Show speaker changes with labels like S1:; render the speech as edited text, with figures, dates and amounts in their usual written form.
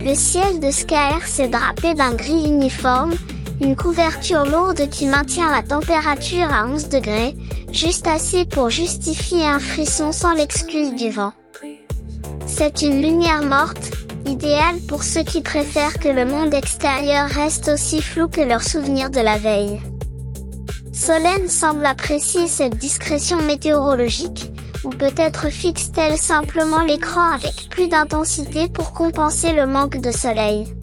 S1: Le ciel de Scaers est drapé d'un gris uniforme, une couverture lourde qui maintient la température à 11 degrés, juste assez pour justifier un frisson sans l'excuse du vent. C'est une lumière morte, idéale pour ceux qui préfèrent que le monde extérieur reste aussi flou que leurs souvenirs de la veille. Solène semble apprécier cette discrétion météorologique, ou peut-être fixe-t-elle simplement l'écran avec plus d'intensité pour compenser le manque de soleil.